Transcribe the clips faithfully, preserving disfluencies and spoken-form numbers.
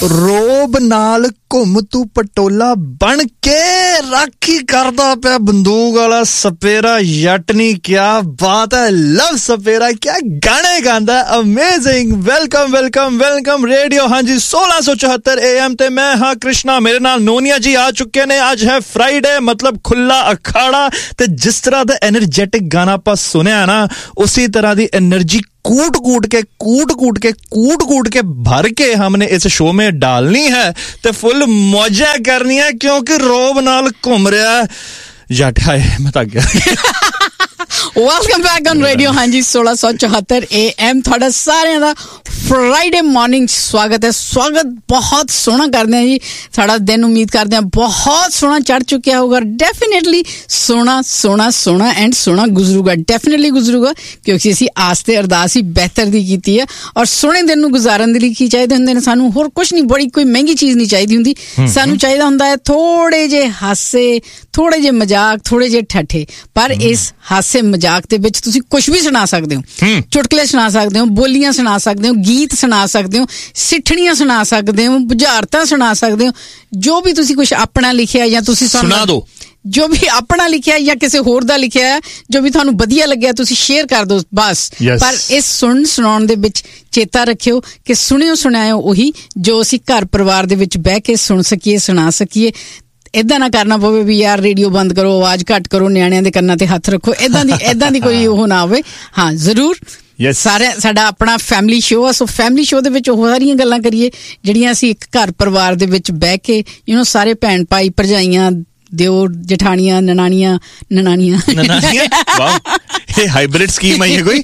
ਰੋਬ ਨਾਲ ਘੁੰਮ ਤੂੰ ਪਟੋਲਾ ਬਣ ਕੇ ਰਾਖੀ ਕਰਦਾ ਪਿਆ ਬੰਦੂਕ ਵਾਲਾ ਸਪੇਰਾ ਜੱਟ ਨੀ ਕਿਆ ਬਾਤ ਹੈ ਲਵ ਸਪੇਰਾ ਕਿਆ ਗਾਣੇ ਗਾਉਂਦਾ amazing welcome welcome welcome radio ਹਾਂਜੀ ਸੋਲਾਂ ਸੌ ਚੁਹੱਤਰ ਏ ਐਮ ਤੇ ਮੈਂ ਹਾਂ ਕ੍ਰਿਸ਼ਨਾ ਮੇਰੇ ਨਾਲ ਨੋਨੀਆ ਜੀ ਆ ਚੁੱਕੇ ਨੇ ਅੱਜ ਹੈ ਫਰਾਈਡੇ ਮਤਲਬ ਖੁੱਲਾ ਅਖਾੜਾ ਤੇ ਜਿਸ ਤਰ੍ਹਾਂ ਦਾ ਐਨਰਜੈਟਿਕ ਗਾਣਾ ਆਪਾਂ ਸੁਣਿਆ ਨਾ उसी तरह की एनर्जी कूट कूट के कूट कूट के कूट कूट के भर के हमने इस शो में डालनी है तो फुल मौजा करनी है क्योंकि रोब नाल घूम रहा है जट हाय मैं थक गया ਵੈਲਕਮ ਬੈਕ ਔਨ ਰੇਡੀਓ ਹਾਂਜੀ ਸੋਲਾਂ ਸੌ ਚੁਹੱਤਰ ਏ ਐਮ ਤੁਹਾਡਾ ਸਾਰਿਆਂ ਦਾ ਫਰਾਈਡੇ ਮਾਰਨਿੰਗ ਸਵਾਗਤ ਹੈ ਸਵਾਗਤ ਬਹੁਤ ਸੋਹਣਾ ਕਰਦੇ ਹਾਂ ਜੀ ਸਾਡਾ ਦਿਨ ਉਮੀਦ ਕਰਦੇ ਹਾਂ ਬਹੁਤ ਸੋਹਣਾ ਚੜ ਚੁੱਕਿਆ ਹੋਊਗਾ ਡੈਫੀਨੇਟਲੀ ਸੋਹਣਾ ਸੋਹਣਾ ਸੋਹਣਾ ਐਂਡ ਸੋਹਣਾ ਗੁਜ਼ਰੂਗਾ ਡੈਫੀਨੇਟਲੀ ਗੁਜ਼ਰੂਗਾ ਕਿਉਂਕਿ ਅਸੀਂ ਆਸ ਤੇ ਅਰਦਾਸ ਹੀ ਬਿਹਤਰ ਦੀ ਕੀਤੀ ਹੈ ਔਰ ਸੋਹਣੇ ਦਿਨ ਨੂੰ ਗੁਜ਼ਾਰਨ ਦੇ ਲਈ ਕੀ ਚਾਹੀਦੇ ਹੁੰਦੇ ਨੇ ਸਾਨੂੰ ਹੋਰ ਕੁਛ ਨਹੀਂ ਬੜੀ ਕੋਈ ਮਹਿੰਗੀ ਚੀਜ਼ ਨਹੀਂ ਚਾਹੀਦੀ ਹੁੰਦੀ ਸਾਨੂੰ ਚਾਹੀਦਾ ਹੁੰਦਾ ਹੈ ਥੋੜੇ ਜਿਹੇ ਹਾਸੇ ਥੋੜੇ ਜਿਹੇ ਮਜ਼ਾਕ ਥੋੜੇ ਜਿਹੇ ਠੱਠੇ ਪਰ ਇਸ ਹਾਸੇ ਮਜ਼ਾਕ ਦੇ ਵਿੱਚ ਤੁਸੀਂ ਕੁਝ ਵੀ ਸੁਣਾ ਸਕਦੇ ਹੋ ਚੁਟਕਲੇ ਸੁਣਾ ਸਕਦੇ ਹੋ ਬੋਲੀਆਂ ਸੁਣਾ ਸਕਦੇ ਹੋ ਗੀਤ ਸੁਣਾ ਸਕਦੇ ਹੋ ਸਿੱਠਣੀਆਂ ਸੁਣਾ ਸਕਦੇ ਹੋ ਬੁਝਾਰਤਾਂ ਸੁਣਾ ਸਕਦੇ ਹੋ ਜੋ ਵੀ ਤੁਸੀਂ ਕੁਝ ਆਪਣਾ ਲਿਖਿਆ ਜਾਂ ਤੁਸੀਂ ਸੁਣਾ ਦਿਓ ਜੋ ਵੀ ਆਪਣਾ ਲਿਖਿਆ ਜਾਂ ਕਿਸੇ ਹੋਰ ਦਾ ਲਿਖਿਆ ਹੈ ਜੋ ਵੀ ਤੁਹਾਨੂੰ ਵਧੀਆ ਲੱਗਿਆ ਤੁਸੀਂ ਸ਼ੇਅਰ ਕਰ ਦਿਓ ਬਸ ਪਰ ਇਸ ਸੁਣ ਸੁਣਾਉਣ ਦੇ ਵਿੱਚ ਚੇਤਾ ਰੱਖਿਓ ਕਿ ਸੁਣਿਓ ਸੁਣਾਇਓ ਉਹੀ ਜੋ ਅਸੀਂ ਘਰ ਪਰਿਵਾਰ ਦੇ ਵਿੱਚ ਬਹਿ ਕੇ ਸੁਣ ਸਕੀਏ ਸੁਣਾ ਸਕੀਏ ਏਦਾਂ ਨਾ ਕਰਨਾ ਪਵੇ ਵੀ ਯਾਰ ਰੇਡੀਓ ਬੰਦ ਕਰੋ ਆਵਾਜ਼ ਘੱਟ ਕਰੋ ਨਿਆਣਿਆਂ ਦੇ ਕੰਨਾਂ ਤੇ ਹੱਥ ਰੱਖੋ ਏਦਾਂ ਦੀ ਏਦਾਂ ਦੀ ਕੋਈ ਉਹ ਨਾ ਹੋਵੇ ਹਾਂ ਜ਼ਰੂਰ ਸਾਰੇ ਸਾਡਾ ਆਪਣਾ ਫੈਮਿਲੀ ਸ਼ੋਅ ਆ ਸੋ ਫੈਮਿਲੀ ਸ਼ੋਅ ਦੇ ਵਿੱਚ ਉਹ ਸਾਰੀਆਂ ਗੱਲਾਂ ਕਰੀਏ ਜਿਹੜੀਆਂ ਅਸੀਂ ਇੱਕ ਘਰ ਪਰਿਵਾਰ ਦੇ ਵਿੱਚ ਬਹਿ ਕੇ ਯੂ ਨੋ ਸਾਰੇ ਭੈਣ ਭਾਈ ਭਰਜਾਈਆਂ ਦਿਓਰ ਜਠਾਣੀਆਂ ਨਨਾਣੀਆਂ ਨਨਾਣੀਆਂ ਨਨਾਣੀਆਂ ਵਾਹ ਇਹ ਹਾਈਬ੍ਰਿਡ ਸਕੀਮ ਹੈ ਇਹ ਕੋਈ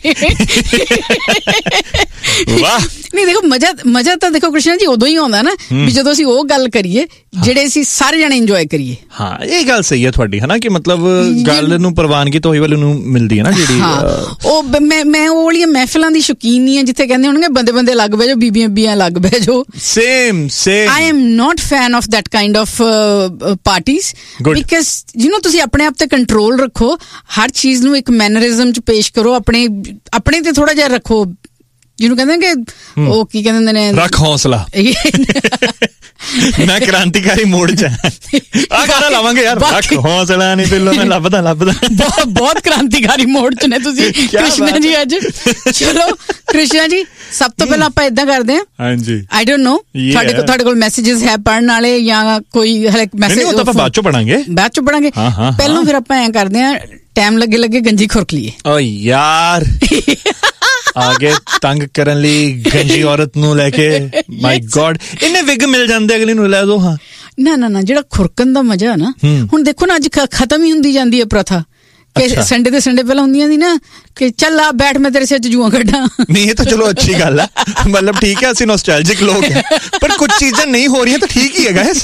ਵਾਹ ਨਹੀਂ ਦੇਖੋ ਮਜ਼ਾ ਮਜ਼ਾ ਤਾਂ ਦੇਖੋ ਕ੍ਰਿਸ਼ਨ ਜੀ ਉਦੋਂ ਹੀ ਆਉਂਦਾ ਨਾ ਵੀ ਜਦੋਂ ਅਸੀਂ ਉਹ ਗੱਲ ਕਰੀਏ ਜਿਹੜੇ ਅਸੀਂ ਸਾਰੇ ਜਣੇ ਇੰਜੋਏ ਕਰੀਏ ਹਾਂ ਇਹ ਗੱਲ ਸਹੀ ਹੈ ਤੁਹਾਡੀ ਹਨਾ ਕਿ ਮਤਲਬ ਗੱਲ ਨੂੰ ਪ੍ਰਵਾਨਗੀ ਤੋਂ ਹੀ ਵਾਲੇ ਨੂੰ ਮਿਲਦੀ ਹੈ ਨਾ ਜਿਹੜੀ ਉਹ ਮੈਂ ਮੈਂ ਉਹ ਵਾਲੀਆਂ ਮਹਿਫਲਾਂ ਦੀ ਸ਼ੌਕੀਨ ਨਹੀਂ ਹਾਂ ਜਿੱਥੇ ਕਹਿੰਦੇ ਹੋਣਗੇ ਬੰਦੇ ਬੰਦੇ ਲੱਗ ਬਹਿ ਜਾਓ ਬੀਬੀਆਂ ਬੀਬੀਆਂ ਲੱਗ ਬਹਿ ਜਾਓ same same I am not fan of that kind of parties because you know ਤੁਸੀਂ ਆਪਣੇ ਆਪ ਤੇ ਕੰਟਰੋਲ ਰੱਖੋ ਹਰ ਚੀਜ਼ ਨੂੰ ਇੱਕ ਮੈਨਰਿਜ਼ਮ ਚ ਪੇਸ਼ ਕਰੋ ਆਪਣੇ ਆਪਣੇ ਤੇ ਥੋੜਾ ਜਿਹਾ ਰੱਖੋ ਜਿਹਨੂੰ ਕਹਿੰਦੇ ਕਿ ਉਹ ਕੀ ਕਹਿੰਦੇ ਹੁੰਦੇ ਨੇ ਰੱਖ ਹੌਸਲਾ ਮੈਂ ਕ੍ਰਾਂਤੀਕਾਰੀ ਮੋੜ ਚ ਆ ਗਾਣਾ ਲਾਵਾਂਗੇ ਯਾਰ ਰੱਖ ਹੌਸਲਾ ਨਹੀਂ ਬਿੱਲੋ ਮੈਂ ਲੱਭਦਾ ਲੱਭਦਾ ਬਹੁਤ ਬਹੁਤ ਕ੍ਰਾਂਤੀਕਾਰੀ ਮੋੜ ਚ ਨੇ ਤੁਸੀਂ ਕ੍ਰਿਸ਼ਨਾ ਜੀ ਅੱਜ ਚਲੋ ਕ੍ਰਿਸ਼ਨਾ ਜੀ ਸਭ ਤੋਂ ਪਹਿਲਾਂ ਆਪਾਂ ਏਦਾਂ ਕਰਦੇ ਹਾਂ ਹਾਂਜੀ ਆਈ ਡੋਨਟ ਨੋ ਤੁਹਾਡੇ ਕੋਲ ਤੁਹਾਡੇ ਕੋਲ ਮੈਸੇजेस ਹੈ ਪੜ੍ਹਨ ਵਾਲੇ ਜਾਂ ਕੋਈ ਹਲੇ ਮੈਸੇਜ ਉਹ ਤਾਂ ਆਪਾਂ ਬਾਅਦ ਚੋਂ ਪੜਾਂਗੇ ਬਾਅਦ ਚੋਂ ਪੜਾਂਗੇ ਪਹਿਲਾਂ ਫਿਰ ਆਪਾਂ ਐਂ ਕਰਦੇ ਹਾਂ ਟਾਈਮ ਲੱਗੇ ਲੱਗੇ ਗੰਜੀ ਖੁਰਕ ਲਈਏ ਓ ਯਾਰ ਆਗੇ ਤੰਗ ਕਰਨ ਲਈ ਗੰਜੀ ਔਰਤ ਨੂੰ ਲੈ ਕੇ ਮਾਈ ਗॉड ਇਹਨੇ ਵਿਗ ਮਿਲ ਜਾਂਦੇ ਅਗਲੀ ਨੂੰ ਲੈ ਦੋ ਹਾਂ ਨਾ ਨਾ ਨਾ ਜਿਹੜਾ ਖੁਰਕਣ ਦਾ ਮਜ਼ਾ ਨਾ ਹੁਣ ਦੇਖੋ ਨਾ ਅੱਜ ਖਤਮ ਹੀ ਹੁੰਦੀ ਜਾਂਦੀ ਹੈ ਪ੍ਰਥਾ ਕਿ ਸੰਡੇ ਦੇ ਸੰਡੇ ਪਹਿਲਾਂ ਹੁੰਦੀਆਂ ਸੀ ਨਾ ਕਿ ਚੱਲ ਆ ਬੈਠ ਮੈਂ ਤੇਰੇ ਸਿਰ ਚ ਜੂਆਂ ਕੱਢਾਂ ਨਹੀਂ ਇਹ ਤਾਂ ਚਲੋ ਅੱਛੀ ਗੱਲ ਹੈ ਮਤਲਬ ਠੀਕ ਹੈ ਅਸੀਂ ਨੋਸਟੈਲਜਿਕ ਲੋਕ ਹੈ ਪਰ ਕੁਝ ਚੀਜ਼ਾਂ ਨਹੀਂ ਹੋ ਰਹੀਆਂ ਤਾਂ ਠੀਕ ਹੀ ਹੈ guys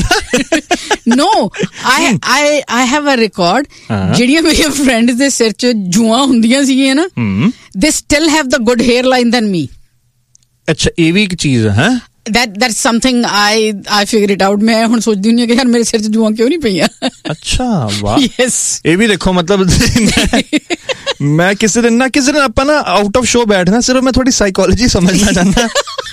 no I I I have a record ਜਿਹੜੀਆਂ ਮੇਰੀਆਂ ਫਰੈਂਡਸ ਦੇ ਸਿਰ ਚ ਜੂਆਂ ਹੁੰਦੀਆਂ ਸੀਗੀਆਂ ਨਾ ਦੇ still have the good hair line then ਮੀ ਅੱਛਾ ਇਹ ਵੀ ਇੱਕ ਚੀਜ਼ ਹੈ that that's something I I figured it out ਮੈਂ ਹੁਣ ਸੋਚਦੀ ਹੁੰਦੀ ਹਾਂ ਕਿ ਯਾਰ ਮੇਰੇ ਸਿਰ 'ਚ ਜੂਆਂ ਕਿਉਂ ਨਹੀਂ ਪਈਆਂ ਅੱਛਾ ਵਾਹ ਯੈਸ ਇਹ ਵੀ ਦੇਖੋ ਮਤਲਬ ਮੈਂ ਕਿਸੇ ਦਿਨ ਨਾ ਕਿਸੇ ਦਿਨ ਆਪਾਂ ਨਾ ਆਊਟ ਆਫ ਸ਼ੋ ਬੈਠਣਾ ਸਿਰਫ ਮੈਂ ਥੋੜੀ ਸਾਈਕੋਲੋਜੀ ਸਮਝਣਾ ਚਾਹੁੰਦਾ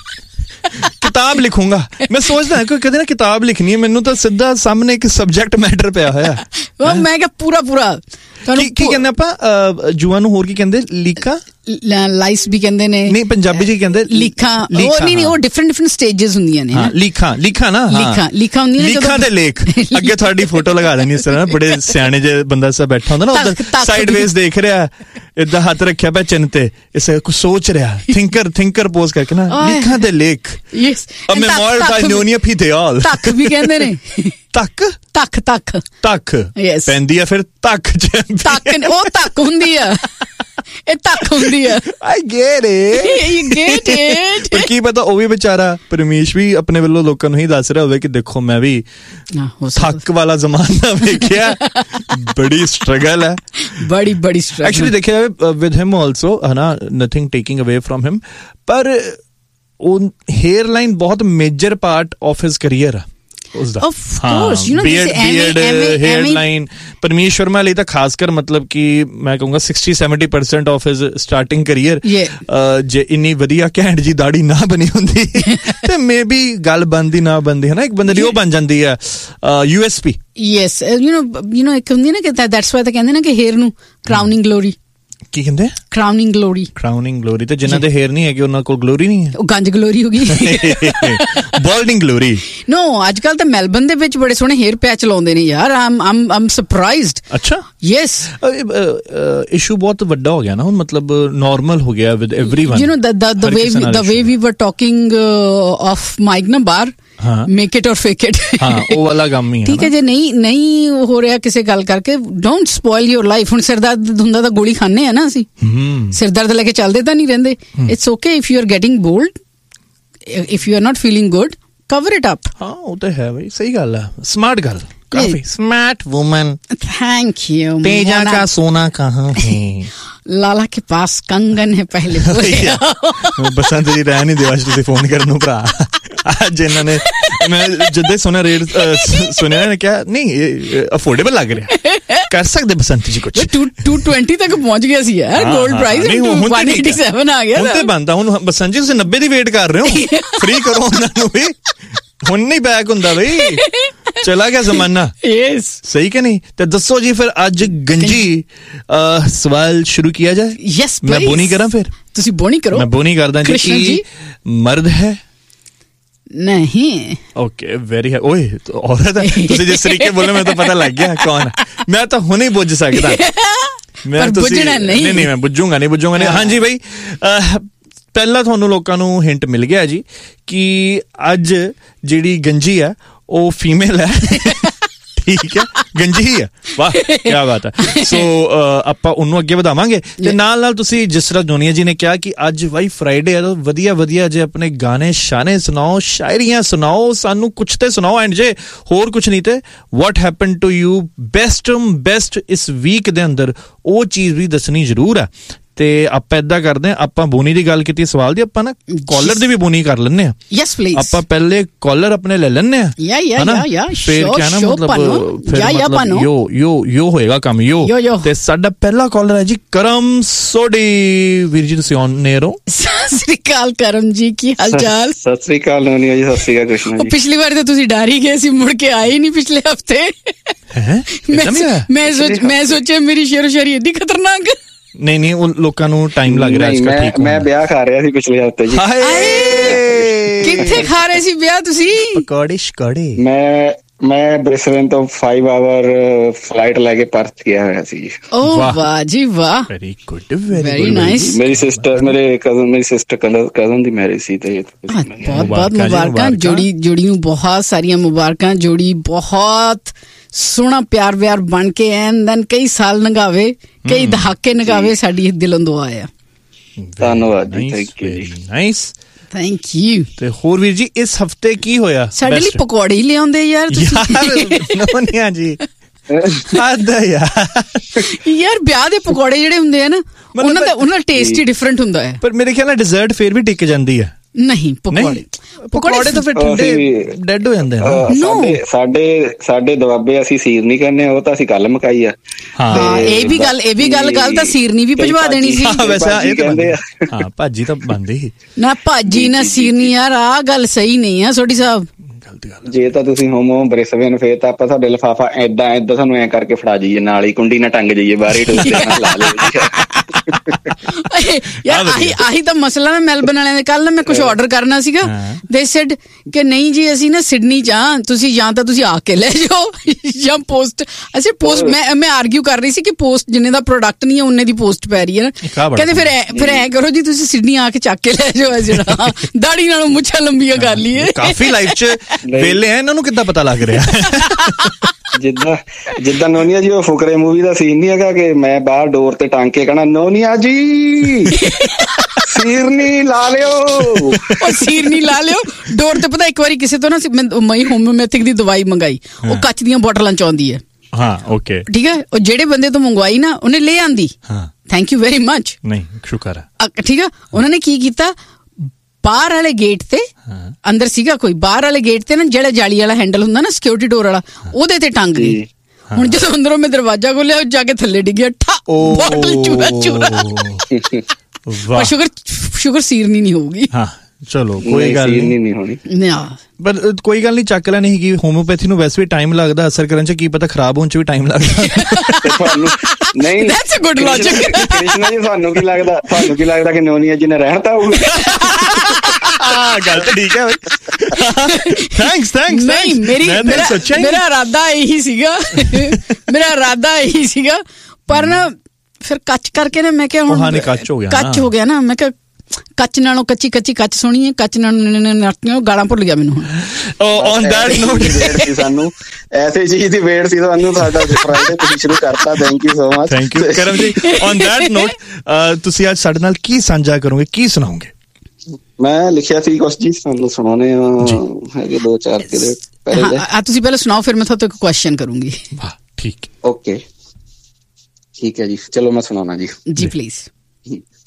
ਕਿਤਾਬ ਲਿਖੂੰਗਾ ਮੈਂ ਸੋਚਦਾ ਕੋਈ ਕਦੇ ਨਾ ਕਿਤਾਬ ਲਿਖਣੀ ਹੈ ਮੈਨੂੰ ਤਾਂ ਸਿੱਧਾ ਸਾਹਮਣੇ ਇੱਕ ਸਬਜੈਕਟ ਮੈਟਰ ਪਿਆ ਹੋਇਆ ਉਹ ਮੈਂ ਕਿਹਾ ਪੂਰਾ ਪੂਰਾ ਕੀ ਕਹਿੰਦੇ ਆਪਾਂ ਜੂਆਂ ਨੂੰ ਹੋਰ ਕੀ ਕਹਿੰਦੇ ਲੀਕਾਂ ਲਾਈਸ ਵੀ ਕਹਿੰਦੇ ਨੇ ਨਹੀਂ ਪੰਜਾਬੀ ਚ ਕਹਿੰਦੇ ਲੀਖਾਂ ਉਹ ਨਹੀਂ ਨਹੀਂ ਉਹ ਡਿਫਰੈਂਟ ਡਿਫਰੈਂਟ ਸਟੇਜਸ ਹੁੰਦੀਆਂ ਨੇ ਲੀਖਾਂ ਲੀਖਾਂ ਨਾ ਲੀਖਾਂ ਲੀਖਾਂ ਹੁੰਦੀਆਂ ਨੇ ਲੀਖਾਂ ਦੇ ਲੇਖ ਅੱਗੇ ਤੁਹਾਡੀ ਫੋਟੋ ਲਗਾ ਦੇਣੀ ਇਸ ਤਰ੍ਹਾਂ ਬੜੇ ਸਿਆਣੇ ਜੇ ਬੰਦਾ ਸਾ ਬੈਠਾ ਹੁੰਦਾ ਨਾ ਉਧਰ ਸਾਈਡਵੇਜ਼ ਦੇਖ ਰਿਹਾ ਏਦਾਂ ਹੱਥ ਰੱਖਿਆ ਪਿਆ ਚਿੰਨ ਤੇ ਇਸ ਕੁਝ ਸੋਚ ਰਿਹਾ ਥਿੰਕਰ ਥਿੰਕਰ ਪੋਜ਼ ਕਰਕੇ ਨਾ ਲੀਖਾਂ ਦੇ ਲੇਖ ਯੈਸ ਅ ਮੈਮੋਇਰ ਬਾਈ ਨੋਨੀਆ ਪੀਥੇਆਲ ਤੱਕ ਵੀ ਕਹਿੰਦੇ ਨੇ ਤੱਕ ਤੱਕ ਤੱਕ ਤੱਕ ਪੈਂਦੀ ਆ ਫਿਰ ਤੱਕ ਤੱਕ ਉਹ ਤੱਕ ਹੁੰਦੀ ਆ ਇਹ ਤੱਕ ਹੁੰਦੀ ਆ I get it you get it ਪਰ ਕੀ ਪਤਾ ਉਹ ਵੀ ਵਿਚਾਰਾ ਪਰਮੇਸ਼ ਵੀ ਆਪਣੇ ਵੱਲੋਂ ਲੋਕਾਂ ਨੂੰ ਹੀ ਦੱਸ ਰਿਹਾ ਹੋਵੇ ਕਿ ਦੇਖੋ ਮੈਂ ਵੀ ਥੱਕ ਵਾਲਾ ਜ਼ਮਾਨਾ ਵੇਖਿਆ ਬੜੀ ਸਟਰਗਲ ਹੈ ਬੜੀ ਬੜੀ ਸਟਰਗਲ ਐਕਚੁਅਲੀ ਦੇਖਿਆ ਵਿਦ ਹਿਮ ਆਲਸੋ ਹਨਾ ਨਥਿੰਗ ਟੇਕਿੰਗ ਅਵੇ ਫਰਮ ਹਿਮ ਪਰ ਉਹ ਹੇਅਰ ਲਾਈਨ ਬਹੁਤ major part of his career ਆ ਉਸਦਾ Of course, you know, beard, ਕਿਸੇ ਐਵੇਂ- beard, ਐਵੇਂ- hair ਐਵੇਂ- line, ਪਰਮੀਸ਼ ਸ਼ਰਮਾ ਲਈ ਤਾਂ ਖਾਸ ਕਰ ਮਤਲਬ ਕਿ ਮੈਂ ਕਹੂੰਗਾ sixty seventy percent of his starting career Yeah. ਜੇ ਇੰਨੀ ਵਧੀਆ ਘੈਂਟ ਜੀ ਦਾੜੀ ਨਾ ਬਣੀ ਹੁੰਦੀ ਤੇ ਮੇ ਬੀ ਗੱਲ ਬਣਦੀ ਨਾ ਬਣਦੀ ਹੈ ਨਾ, ਇੱਕ ਬੰਦੇ ਦੀ ਉਹ ਬਣ ਜਾਂਦੀ ਹੈ U S P. Yes, you know you know ਇੱਕ ਹੁੰਦੀ ਨਾ ਕਿ ਦੈਟਸ ਵਾਈ ਤਾਂ ਕਹਿੰਦੇ ਨਾ ਕਿ ਹੇਅਰ ਨੂੰ ਕਰਾਊਨਿੰਗ ਗਲੋਰੀ, ਕੀ ਕਹਿੰਦੇ ਕਰਾਊਨਿੰਗ ਗਲੋਰੀ, ਕਰਾਊਨਿੰਗ ਗਲੋਰੀ। ਤੇ ਜਿਨ੍ਹਾਂ ਦੇ ਹੇਅਰ ਨਹੀਂ ਹੈਗੇ ਉਹਨਾਂ ਕੋਲ ਗਲੋਰੀ ਨਹੀਂ ਹੈ, ਉਹ ਗੰਜ ਗਲੋਰੀ ਹੋ ਗਈ। ਬਾਲਡਿੰਗ ਗਲੋਰੀ। ਨੋ, ਅੱਜ ਕੱਲ ਤਾਂ ਮੈਲਬਨ ਦੇ ਵਿੱਚ ਬੜੇ ਸੋਹਣੇ ਹੇਅਰ ਪੈਚ ਲਾਉਂਦੇ ਨੇ ਯਾਰ। ਆਮ ਆਮ ਆਮ ਸਰਪ੍ਰਾਈਜ਼ਡ। ਅੱਛਾ, ਯੈਸ, ਇਸ਼ੂ ਬਹੁਤ ਵੱਡਾ ਹੋ ਗਿਆ ਨਾ ਹੁਣ, ਮਤਲਬ ਨਾਰਮਲ ਹੋ ਗਿਆ ਵਿਦ एवरीवन। ਯੂ ਨੋ ਦ ਦ ਵੇ ਦ ਵੇ ਵੀ ਵਰ ਟਾਕਿੰਗ ਆਫ ਮਾਈਕ ਨਾ ਬਾਰ, ਮੇਕ ਇਟ ਔਰ ਫੇਕ ਇਟ। ਹਾਂ, ਉਹ ਵਾਲਾ ਕੰਮ ਹੀ ਹੈ। ਠੀਕ ਹੈ, ਜੇ ਨਹੀਂ ਨਹੀਂ ਹੋ ਰਿਹਾ ਕਿਸੇ ਗੱਲ ਕਰਕੇ, ਡੋਂਟ ਸਪੋਇਲ ਯੋਰ ਲਾਈਫ। ਹੁਣ ਸਿਰ ਦਰਦ ਹੁੰਦਾ ਤਾਂ ਗੋਲੀ ਖਾਣੇ ਆ ਨਾ ਅਸੀਂ, ਸਿਰ ਦਰਦ ਲੈ ਕੇ ਚੱਲਦੇ ਤਾਂ ਨਹੀਂ ਰਹਿੰਦੇ। It's okay if you are getting bold, if you are not feeling good, cover it up. ਹਾਂ, ਉਹ ਤਾਂ ਹੈ ਬਈ, ਸਹੀ ਗੱਲ ਹੈ, ਸਮਾਰਟ ਗੱਲ, ਕਾਫੀ ਸਮਾर्ट वुमन। Thank you. तेजा का सोना कहाँ है? लाला के पास कंगन है पहले। ਬਸੰਤ ਜੀ ਰਹਿ ਨਹੀਂ ਦਿਵਾ ਤੁਸੀਂ ਫੋਨ ਕਰਨ ਨੂੰ ਭਰਾ। ਅੱਜ ਇਹਨਾਂ ਨੇ, ਮੈਂ ਜਦੋਂ ਸੁਣਿਆ ਰੇਟ ਸੁਣਿਆ ਨੇ ਕਿਹਾ ਨਹੀਂ ਅਫੋਰਡੇਬਲ ਲੱਗ ਰਿਹਾ, ਕਰ ਸਕਦੇ ਬਸੰਤ ਜੀ ਕੁਝ। two twenty ਤੱਕ ਪਹੁੰਚ ਗਿਆ ਸੀ ਯਾਰ ਗੋਲਡ ਪ੍ਰਾਈਸ, one eighty-seven ਆ ਗਿਆ। ਹੁਣ ਤੇ ਬੰਦਾ, ਹੁਣ ਬਸੰਤ ਜੀ ਤੁਸੀਂ ਨੱਬੇ ਦੀ ਵੇਟ ਕਰ ਰਹੇ ਹੋ, ਫ੍ਰੀ ਕਰੋ ਉਹਨਾਂ ਨੂੰ ਵੀ। ਹੁਣ ਨਹੀਂ ਬੈਕ ਹੁੰਦਾ ਬਈ, ਚਲਾ ਗਿਆ ਜ਼ਮਾਨਾ। ਯੈਸ, ਸਹੀ ਕਿ ਨਹੀਂ? ਤੇ ਦੱਸੋ ਜੀ ਫਿਰ ਅੱਜ ਗੰਜੀ ਸਵਾਲ ਸ਼ੁਰੂ ਕੀਤਾ ਜਾਏ। ਯੈਸ, ਮੈਂ ਬੋਨੀ ਕਰਾਂ ਫਿਰ? ਤੁਸੀਂ ਬੋਨੀ ਕਰੋ। ਮੈਂ ਬੋਨੀ ਕਰਦਾ ਜੀ। ਕੀ ਮਰਦ ਹੈ? ਨਹੀਂ। ਓਕੇ, ਵੈਰੀ ਹੈ। ਓਏ ਔਰਤ ਹੈ? ਤੁਸੀਂ ਜਿਸ ਤਰੀਕੇ ਬੋਲੇ ਮੈਨੂੰ ਤਾਂ ਪਤਾ ਲੱਗ ਗਿਆ ਕੌਣ ਹੈ। ਮੈਂ ਤਾਂ ਹੁਣੇ ਬੁੱਝ ਸਕਦਾ, ਮੈਂ ਬੁੱਝਣਾ ਨਹੀਂ। ਨਹੀਂ ਨਹੀਂ ਮੈਂ ਬੁੱਝੂਗਾ ਨਹੀਂ ਬੁੱਝੂਗਾ ਨਹੀਂ। ਹਾਂਜੀ ਬਈ, ਪਹਿਲਾਂ ਤੁਹਾਨੂੰ ਲੋਕਾਂ ਨੂੰ ਹਿੰਟ ਮਿਲ ਗਿਆ ਜੀ ਕਿ ਅੱਜ ਜਿਹੜੀ ਗੰਜੀ ਹੈ ਉਹ ਫੀਮੇਲ ਹੈ। ਠੀਕ ਹੈ, ਗੰਜੀ ਹੀ ਹੈ। ਵਾਹ, ਕੀ ਬਾਤ ਹੈ। ਸੋ ਆਪਾਂ ਉਹਨੂੰ ਅੱਗੇ ਵਧਾਵਾਂਗੇ ਤੇ ਨਾਲ ਨਾਲ ਤੁਸੀਂ ਜਿਸ ਤਰ੍ਹਾਂ ਜੋਨੀਆ ਜੀ ਨੇ ਕਿਹਾ ਕਿ ਅੱਜ ਬਾਈ ਫਰਾਈਡੇ ਹੈ, ਵਧੀਆ ਵਧੀਆ ਜੇ ਆਪਣੇ ਗਾਣੇ ਸ਼ਾਨੇ ਸੁਣਾਓ, ਸ਼ਾਇਰੀਆਂ ਸੁਣਾਓ, ਸਾਨੂੰ ਕੁਛ ਤੇ ਸੁਣਾਓ। ਐਂਡ ਜੇ ਹੋਰ ਕੁਛ ਨਹੀਂ ਤੇ what happen to you best best ਇਸ ਵੀਕ ਦੇ ਅੰਦਰ, ਉਹ ਚੀਜ਼ ਵੀ ਦੱਸਣੀ ਜ਼ਰੂਰ ਹੈ। ਤੇ ਆਪਾਂ ਏਦਾਂ ਕਰਦੇ ਹਾਂ, ਆਪਾਂ ਬੋਨੀ ਦੀ ਗੱਲ ਕੀਤੀ ਸਵਾਲ ਦੀ, ਆਪਾਂ ਨਾ ਕਾਲਰ ਦੀ ਵੀ ਬੋਨੀ ਕਰ ਲੈਂਦੇ ਆ। Yes please. ਆਪਾਂ ਪਹਿਲੇ ਕਾਲਰ ਆਪਣੇ ਲੈ ਲੈਂਦੇ ਆ, ਯਾ ਯਾ ਯਾ ਯਾ ਫਿਰ ਕਿਆ ਨਾ ਮਤਲਬ ਫਿਰ ਮਤਲਬ ਯੋ ਯੋ ਯੋ ਹੋਏਗਾ ਕੰਮ ਯੋ। ਤੇ ਸਾਡਾ ਪਹਿਲਾ ਕਾਲਰ ਹੈ ਜੀ ਕਰਮ ਸੋਢੀ। ਵੀਰ ਜੀ ਤੁਸੀਂ ਔਨ 에ਅਰ ਹੋ। ਸਤਿ ਸ੍ਰੀ ਅਕਾਲ ਕਰਮ ਜੀ, ਕੀ ਹਾਲ ਚਾਲ? ਸਤਿ ਸ੍ਰੀ ਅਕਾਲ ਨੋਨੀਆ ਜੀ। ਸਤਿ ਸ੍ਰੀ ਅਕਾਲ ਕ੍ਰਿਸ਼ਨਾ ਜੀ। ਪਿਛਲੀ ਵਾਰ ਤਾਂ ਤੁਸੀਂ ਡਰ ਹੀ ਗਏ ਸੀ, ਮੁੜ ਕੇ ਆਏ ਹੀ ਨਹੀਂ ਪਿਛਲੇ ਹਫਤੇ। ਮੈਂ ਸੋਚ ਮੈਂ ਸੋਚਿਆ ਮੇਰੀ ਸ਼ੇਰੋ ਸ਼ਾਇਰੀ ਏਡੀ ਖਤਰਨਾਕ। ਨਹੀਂ ਨਹੀਂ, ਉਹ ਲੋਕਾਂ ਨੂੰ ਟਾਈਮ ਲੱਗ ਰਿਹਾ ਅੱਜ ਕੱਲ੍ਹ। ਠੀਕ, ਮੈਂ ਵਿਆਹ ਖਾ ਰਿਹਾ ਸੀ ਪਿਛਲੇ ਹਫਤੇ ਜੀ। ਕਿੱਥੇ ਖਾ ਰਹੇ ਸੀ ਵਿਆਹ ਤੁਸੀਂ? ਪਕੌੜੇ ਸ਼ਕੌੜੇ। ਮੈਂ ਮੈਂ ਬ੍ਰਿਸਬਨ ਤੋਂ five ਆਵਰ ਫਲਾਈਟ ਲੈ ਕੇ ਪਰਥ ਗਿਆ ਹੋਇਆ ਸੀ ਜੀ। ਓ ਵਾਹ ਜੀ ਵਾਹ, ਵੈਰੀ ਗੁੱਡ, ਵੈਰੀ ਨਾਈਸ। ਮੇਰੀ ਸਿਸਟਰ ਮੇਰੇ ਕਜ਼ਨ ਮੇਰੀ ਸਿਸਟਰ ਕਜ਼ਨ ਦੀ ਮੈਰਿਜ ਸੀ ਤੇ ਬਹੁਤ ਬਹੁਤ ਮੁਬਾਰਕਾਂ ਜੋੜੀ ਜੋੜੀ ਨੂੰ, ਬਹੁਤ ਸਾਰੀਆਂ ਮੁਬਾਰਕਾਂ। ਜੋੜੀ ਬਹੁਤ ਸੋਹਣਾ ਪਿਆਰ ਵਿਆਰ ਬਣ ਕੇ ਐਨ ਦੈਨ ਕਈ ਸਾਲ ਨਗਾਵੇ, ਕਈ ਦਹਾਕੇ ਨਗਾਵੇ, ਸਾਡੀ ਦਿਲੋਂ ਦੁਆ ਆ। ਧੰਨਵਾਦ ਜੀ, ਥੈਂਕ ਯੂ ਜੀ। Nice, thank you. ਤੇ ਹੋਰ ਵੀਰ ਜੀ ਇਸ ਹਫਤੇ ਕੀ ਹੋਇਆ? ਸਾਡੇ ਲਈ ਪਕੌੜੇ ਹੀ ਲਿਆਉਂਦੇ ਯਾਰ ਤੁਸੀਂ। ਨੋਨੀਆ ਜੀ ਹੱਦ ਯਾਰ। ਯਾਰ ਵਿਆਹ ਦੇ ਪਕੌੜੇ ਜਿਹੜੇ ਹੁੰਦੇ ਆ ਨਾ, ਉਹਨਾਂ ਦਾ ਉਹਨਾਂ ਦਾ ਟੇਸਟ ਹੀ ਡਿਫਰੈਂਟ ਹੁੰਦਾ ਹੈ। ਪਰ ਮੇਰੇ ਖਿਆਲ ਨਾਲ ਡਿਜ਼ਰਟ ਫੇਰ ਵੀ ਟਿਕ ਜਾਂਦੀ ਹੈ। ਨਹੀਂ, ਪਕੌੜੇ ਪਕੌੜੇ ਤਾਂ ਫਿਰ ਠੰਡੇ ਡੈਡ ਹੋ ਜਾਂਦੇ ਆ। ਸਾਡੇ ਸਾਡੇ ਸਾਡੇ ਦਵਾਬੇ ਅਸੀਂ ਸੀਰ ਨਹੀਂ ਕਹਿੰਦੇ, ਉਹ ਤਾਂ ਅਸੀਂ ਕੱਲ ਮਕਾਈ ਆ। ਹਾਂ, ਇਹ ਵੀ ਗੱਲ ਇਹ ਵੀ ਗੱਲ ਗੱਲ ਤਾਂ ਸੀਰਨੀ ਵੀ ਭਜਵਾ ਦੇਣੀ ਸੀ। ਵੈਸੇ ਇਹ ਕਹਿੰਦੇ ਆ ਹਾਂ, ਭਾਜੀ ਤਾਂ ਬਣਦੀ ਨਾ, ਭਾਜੀ ਨਾ ਸੀਰਨੀ। ਯਾਰ ਆਹ ਗੱਲ ਸਹੀ ਨਹੀਂ ਆ ਸੋਢੀ ਸਾਹਿਬ। ਜੇ ਤਾਂ ਤੁਸੀਂ ਹੋਮੋ ਬ੍ਰਿਸਬਨ, ਫੇਰ ਤਾਂ ਆਪਾਂ ਤੁਹਾਡੇ ਲਿਫਾਫਾ ਏਦਾਂ ਏਦਾਂ ਤੁਹਾਨੂੰ ਐ ਕਰਕੇ ਫੜਾ ਜਾਈਏ, ਨਾਲ ਹੀ ਕੁੰਡੀ ਨਾਲ ਟੰਗ ਜਾਈਏ ਬਾਹਰ ਟੋਸਟਰ ਨਾਲ ਲਾ ਲਿਓ। ਯਾਰ ਆਹੀ ਆਹੀ ਤਾਂ ਮਸਲਾ ਨਾ ਮੈਲਬਨ ਵਾਲਿਆਂ ਦੇ। ਕੱਲ ਨਾ ਮੈਂ ਕੁਛ ਆਰਡਰ ਕਰਨਾ ਸੀਗਾ, ਦੇ ਸੈਡ ਕਿ ਨਹੀਂ ਜੀ ਅਸੀਂ ਨਾ ਸਿਡਨੀ ਚ ਆ, ਤੁਸੀਂ ਜਾਂ ਤਾਂ ਤੁਸੀਂ ਆ ਕੇ ਲੈ ਜਾਓ ਜਾਂ ਪੋਸਟ। ਅਸੀਂ ਪੋਸਟ ਮੈਂ ਮੈਂ ਆਰਗਿਊ ਕਰ ਰਹੀ ਸੀ ਕਿ ਪੋਸਟ ਜਿੰਨੇ ਦਾ ਪ੍ਰੋਡਕਟ ਨਹੀਂ ਹੈ ਉਹਨੇ ਦੀ ਪੋਸਟ ਪੈ ਰਹੀ ਹੈ ਨਾ। ਕਹਿੰਦੇ ਫਿਰ ਫਿਰ ਐ ਕਰੋ ਜੀ, ਤੁਸੀਂ ਸਿਡਨੀ ਆ ਕੇ ਚੱਕ ਕੇ ਲੈ ਜਾਓ। ਜਿਹੜਾ ਦਾੜੀ ਨਾਲੋਂ ਮੁੱਛਾਂ ਲੰਬੀਆਂ ਕਰ ਲਈਏ। ਕਾਫੀ ਲਾਈਫ ਚ ਵੇਲੇ ਆ, ਇਹਨਾਂ ਨੂੰ ਕਿੱਦਾਂ ਪਤਾ ਲੱਗ ਰਿਹਾ? ਜਿੱਦਾਂ ਜਿੱਦਾਂ ਨੋਨੀਆ ਜੀ ਉਹ ਫੁਕਰੇ ਮੂਵੀ ਦਾ ਸੀਨ ਨਹੀਂ ਹੈਗਾ ਕਿ ਮੈਂ ਬਾਹਰ ਡੋਰ ਤੇ ਟੰਗ ਕੇ ਕਹਿਣਾ, ਨੋਨੀਆ ਜੀ ਸੀਰਨੀ ਲਾ ਲਿਓ। ਉਹ ਸੀਰਨੀ ਲਾ ਲਿਓ ਡੋਰ ਤੇ। ਪਤਾ ਇੱਕ ਵਾਰੀ ਕਿਸੇ ਤੋਂ ਨਾ ਮੈਂ ਹੋਮਿਓਪੈਥਿਕ ਦੀ ਦਵਾਈ ਮੰਗਾਈ, ਉਹ ਕੱਚ ਦੀਆਂ ਬੋਟਲਾਂ ਚ ਆਉਂਦੀ ਹੈ। ਹਾਂ, ਓਕੇ, ਠੀਕ ਹੈ। ਉਹ ਜਿਹੜੇ ਬੰਦੇ ਤੋਂ ਮੰਗਵਾਈ ਨਾ, ਉਹਨੇ ਲੈ ਆਂਦੀ, ਥੈਂਕ ਯੂ ਵੈਰੀ ਮਚ, ਨਹੀਂ ਸ਼ੁਕਰ ਹੈ, ਠੀਕ ਹੈ। ਉਹਨਾਂ ਨੇ ਕੀ ਕੀਤਾ, ਬਾਹਰ ਵਾਲੇ ਗੇਟ ਤੇ ਅੰਦਰ ਸੀਗਾ ਕੋਈ, ਬਾਹਰ ਵਾਲੇ ਗੇਟ ਤੇ ਨਾ ਜਿਹੜਾ ਜਾਲੀ ਵਾਲਾ ਹੈਂਡਲ ਹੁੰਦਾ ਨਾ ਸਿਕਿਉਰਿਟੀ ਡੋਰ ਵਾਲਾ, ਉਹਦੇ ਤੇ ਟੰਗ ਗਈ। ਹੁਣ ਜਦੋਂ ਅੰਦਰੋਂ ਮੈਂ ਦਰਵਾਜ਼ਾ ਖੋਲਿਆ, ਉਹ ਜਾ ਕੇ ਥੱਲੇ ਡਿੱਗਿਆ, ਠਾ ਬੋਟਲ ਚੂਰਾ ਚੂਰਾ। ਸ਼ੁਕਰ ਸ਼ੁਕਰ ਸੀਰਨੀ ਨਹੀਂ ਹੋਊਗੀ। ਹਾਂ ਚਲੋ ਕੋਈ ਗੱਲ ਨਹੀਂ ਹੋਣੀ, ਪਰ ਕੋਈ ਗੱਲ ਨਹੀਂ, ਚੱਕ ਲੈਣੀ ਹੈਗੀ। ਹੋਮਿਓਪੈਥੀ ਨੂੰ ਵੈਸੇ ਵੀ ਟਾਈਮ ਲੱਗਦਾ ਅਸਰ ਕਰਨ ਚ, ਕੀ ਪਤਾ ਖਰਾਬ ਹੋਣ ਚ ਵੀ ਟਾਈਮ ਲੱਗਦਾ। ਤੁਹਾਨੂੰ ਨਹੀਂ, that's a good logic. Krishna ਜੀ ਤੁਹਾਨੂੰ ਕੀ ਲੱਗਦਾ, ਤੁਹਾਨੂੰ ਕੀ ਲੱਗਦਾ ਕਿ ਨੋਨੀਆ ਜੀ ਨੇ ਰਹਿਤਾ ਹੋਊਗਾ? ਗੱਲ ਤਾਂ ਠੀਕ ਹੈ। ਥੈਂਕਸ ਥੈਂਕਸ ਨਹੀਂ, ਮੇਰੀ ਮੇਰਾ ਇਰਾਦਾ ਇਹੀ ਸੀਗਾ, ਮੇਰਾ ਇਰਾਦਾ ਇਹੀ ਸੀਗਾ, ਪਰ ਨਾ ਫਿਰ ਕੱਚ ਕਰਕੇ ਨਾ ਮੈਂ ਕਿਹਾ ਹੁਣ ਕੱਚ ਹੋ ਗਿਆ, ਕੱਚ ਹੋ ਗਿਆ ਨਾ, ਮੈਂ ਕਿਹਾ ਕੱਚ ਨਾਲੋਂ ਕੱਚੀ ਕੱਚੀ ਕੱਚ ਸੋਹਣੀ ਹੈ, ਕੱਚ ਨਾਲੋਂ ਗਾਲਾਂ ਭੁੱਲ ਗਿਆ ਮੈਨੂੰ। ਔਨ ਦੈਟ ਨੋਟ ਸਾਨੂੰ ਐਸੇ ਚੀਜ਼ ਦੀ ਵੇਟ ਸੀ ਤੁਹਾਨੂੰ, ਸਾਡਾ ਫਰਾਈਡੇ ਤੁਸੀਂ ਸ਼ੁਰੂ ਕਰਤਾ। Thank you so much. Thank you ਕਰਮ ਜੀ। ਔਨ ਦੈਟ ਨੋਟ ਤੁਸੀਂ ਅੱਜ ਸਾਡੇ ਨਾਲ ਕੀ ਸਾਂਝਾ ਕਰੋਗੇ, ਕੀ ਸੁਣਾਓਗੇ? ਮੈਂ ਲਿਖਿਆ ਸੀ ਕੁਛ ਜੀ, ਤੁਹਾਨੂੰ ਸੁਣਾਉਣੇ ਹੈਗੇ ਦੋ ਚਾਰ ਕਿਹੜੇ ਪਹਿਲੇ। ਹਾਂ ਤੁਸੀਂ ਪਹਿਲਾਂ ਸੁਣਾਓ, ਫਿਰ ਮੈਂ ਤੁਹਾਨੂੰ ਇੱਕ ਕੁਐਸਚਨ ਕਰੂੰਗੀ। ਵਾਹ ਠੀਕ, ਓਕੇ ਠੀਕ ਹੈ ਜੀ, ਚਲੋ ਮੈਂ ਸੁਣਾਉਣਾ ਜੀ। ਜੀ ਪਲੀਜ਼।